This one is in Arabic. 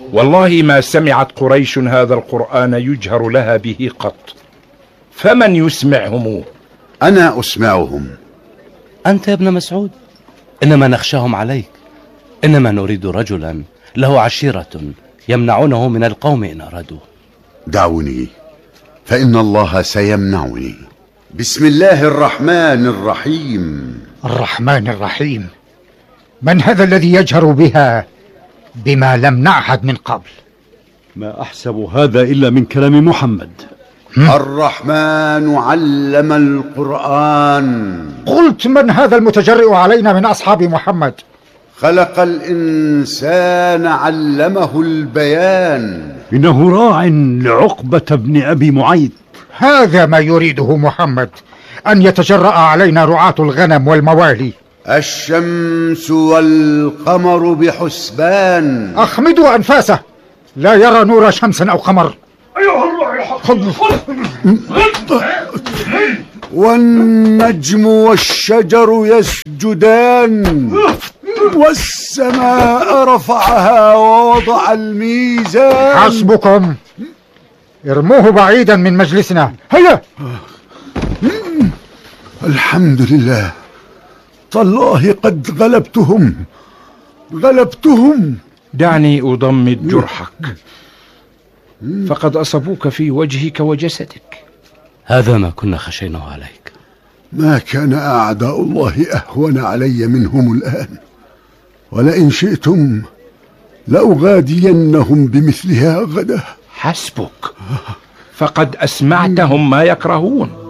والله ما سمعت قريش هذا القرآن يجهر لها به قط، فمن يسمعهم؟ أنا أسمعهم. أنت يا ابن مسعود؟ إنما نخشاهم عليك، إنما نريد رجلا له عشيرة يمنعونه من القوم إن أرادوا. دعوني فإن الله سيمنعني. بسم الله الرحمن الرحيم. الرحمن الرحيم؟ من هذا الذي يجهر بها بما لم نعهد من قبل؟ ما أحسب هذا إلا من كلام محمد. الرحمن علم القرآن. قلت من هذا المتجرئ علينا من أصحاب محمد؟ خلق الإنسان علمه البيان. إنه راع لعقبة بن أبي معيط. هذا ما يريده محمد، أن يتجرأ علينا رعاة الغنم والموالي. الشمس والقمر بحسبان. أخمدوا أنفاسه، لا يرى نور شمس أو قمر. والنجم والشجر يسجدان. والسماء رفعها ووضع الميزان. حسبكم، ارموه بعيدا من مجلسنا. هيا. الحمد لله، تالله قد غلبتهم. دعني أضمد جرحك، فقد أصابوك في وجهك وجسدك. هذا ما كنا خشيناه عليك. ما كان أعداء الله أهون علي منهم الآن، ولئن شئتم لأغادينهم بمثلها غدا. حسبك، فقد أسمعتهم ما يكرهون.